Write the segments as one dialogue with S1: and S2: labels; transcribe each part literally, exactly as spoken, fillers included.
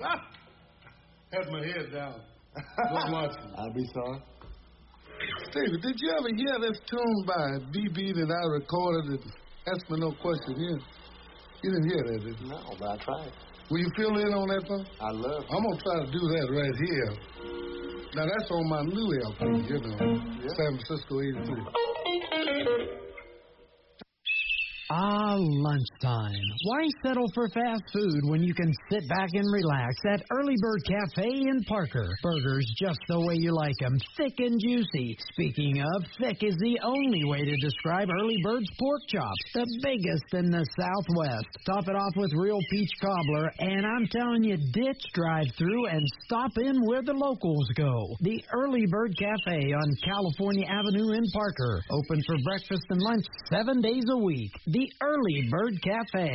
S1: Had my head down. Don't watch me.
S2: I'll be sorry.
S1: Stevie, did you ever hear this tune by B B that I recorded that Ask Me No Question here? You didn't hear that, did you?
S2: No, but I tried.
S1: Will you fill in on that, though?
S2: I love it.
S1: I'm going to try to do that right here. Now, that's on my new L P, you know, yeah. San Francisco eighty-three.
S3: Ah, lunchtime. Why settle for fast food when you can sit back and relax at Early Bird Cafe in Parker? Burgers just the way you like them, thick and juicy. Speaking of, thick is the only way to describe Early Bird's pork chops, the biggest in the Southwest. Top it off with real peach cobbler, and I'm telling you, ditch drive-through and stop in where the locals go. The Early Bird Cafe on California Avenue in Parker. Open for breakfast and lunch seven days a week. The Early Bird Cafe.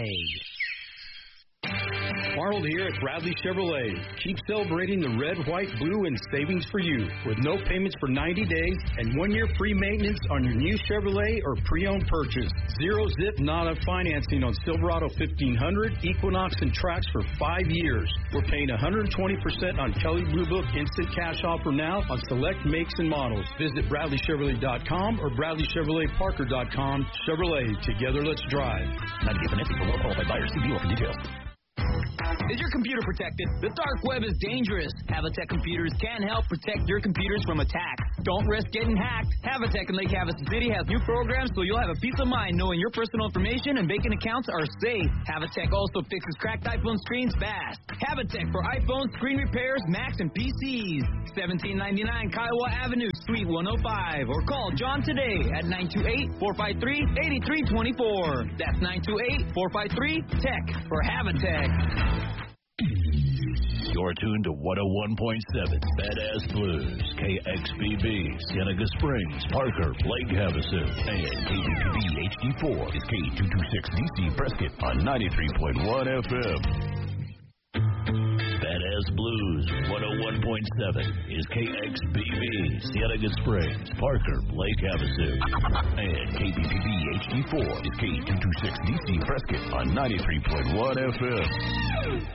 S4: Arnold here at Bradley Chevrolet. Keep celebrating the red, white, blue, and savings for you with no payments for ninety days and one year free maintenance on your new Chevrolet or pre-owned purchase. Zero zip nada financing on Silverado fifteen hundred, Equinox, and Trax for five years. We're paying one hundred twenty percent on Kelley Blue Book instant cash offer now on select makes and models. Visit Bradley Chevrolet dot com or Bradley Chevrolet Parker dot com. Chevrolet, together let's drive.
S5: Not to get financing for well qualified buyers. See dealer for details. Is your computer protected? The dark web is dangerous. Havatech Computers can help protect your computers from attack. Don't risk getting hacked. Havatech in Lake Havasu City has new programs so you'll have a peace of mind knowing your personal information and banking accounts are safe. Havatech also fixes cracked iPhone screens fast. Havatech for iPhone screen repairs, Macs, and P Cs. seventeen ninety-nine Kiowa Avenue, Suite one oh five. Or call John today at nine two eight, four five three, eight three two four. That's nine two eight, four five three, T E C H for Havatech.
S6: You're tuned to one oh one point seven Badass Blues, K X B B, Cienega Springs, Parker, Lake Havasu, and K B P B H D four is K two twenty-six D C Prescott on ninety-three point one F M. Badass Blues, one oh one point seven is K X B B, Cienega Springs, Parker, Lake Havasu, and K B P B H D four is K two twenty-six D C Prescott on ninety-three point one F M.